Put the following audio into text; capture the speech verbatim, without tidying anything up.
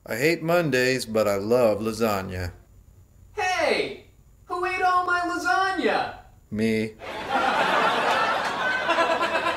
I hate Mondays, but I love lasagna. Hey! Who ate all my lasagna? Me.